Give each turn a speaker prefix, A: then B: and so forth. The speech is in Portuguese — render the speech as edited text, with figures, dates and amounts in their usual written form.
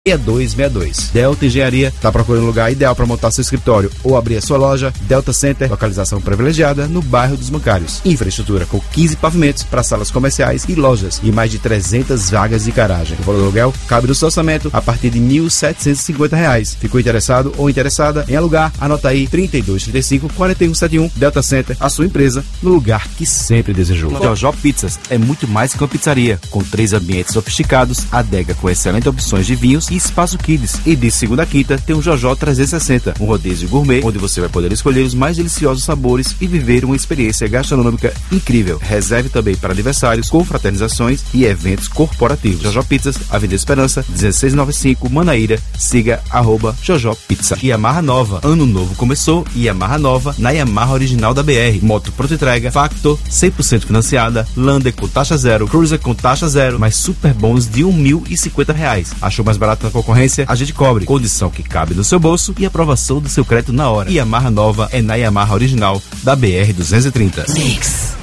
A: 6262. Delta Engenharia está procurando um lugar ideal para montar seu escritório ou abrir a sua loja. Delta Center, localização privilegiada no bairro dos Bancários. Infraestrutura com 15 pavimentos para salas comerciais e lojas e mais de 300 vagas de garagem. O valor do aluguel cabe no seu orçamento a partir de R$ 1.750. Ficou interessado ou interessada em alugar? Anota aí 3235-4171. Delta Center, a sua empresa no lugar que sempre desejou. Jojó Pizzas é muito mais que uma pizzaria. Com 3 ambientes sofisticados, adega com excelentes opções de vinhos e espaço kids. E de segunda a quinta tem o Jojó 360, um rodízio gourmet, onde você vai poder escolher os mais deliciosos sabores e viver uma experiência gastronômica incrível. Reserve também para aniversários, confraternizações e eventos corporativos. Jojó Pizzas, Avenida Esperança, 1695, Manaíra. Siga @Jojó Pizza. Yamaha Nova. Ano novo começou e Yamaha Nova na Yamaha original da BR. Moto pronta entrega, Factor 100% financiada, Lander com taxa zero, Cruiser com taxa zero, mais super bônus de R$ 1.050. Achou mais barato na concorrência? A gente cobre. Condição que cabe no seu bolso e aprovação do seu crédito na hora. Yamaha Nova é na Yamaha original da BR 230. Mix.